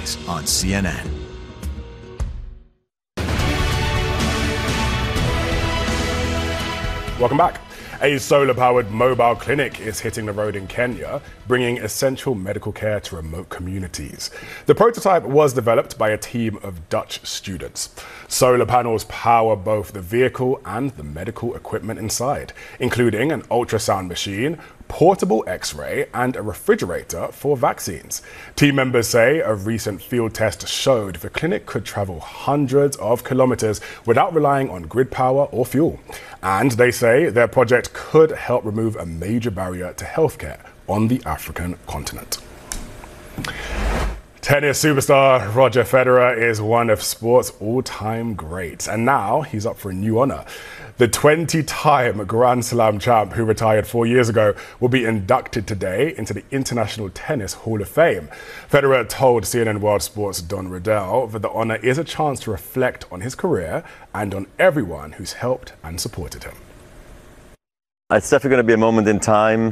weekdays on CNN. Welcome back. A solar-powered mobile clinic is hitting the road in Kenya, bringing essential medical care to remote communities. The prototype was developed by a team of Dutch students. Solar panels power both the vehicle and the medical equipment inside, including an ultrasound machine, portable X-ray, and a refrigerator for vaccines. Team members say a recent field test showed the clinic could travel hundreds of kilometers without relying on grid power or fuel. And they say their project could help remove a major barrier to healthcare on the African continent. Tennis superstar Roger Federer is one of sport's all-time greats, and now he's up for a new honor. The 20-time Grand Slam champ who retired 4 years ago will be inducted today into the International Tennis Hall of Fame. Federer told CNN World Sports' Don Riddell that the honor is a chance to reflect on his career and on everyone who's helped and supported him. It's definitely going to be a moment in time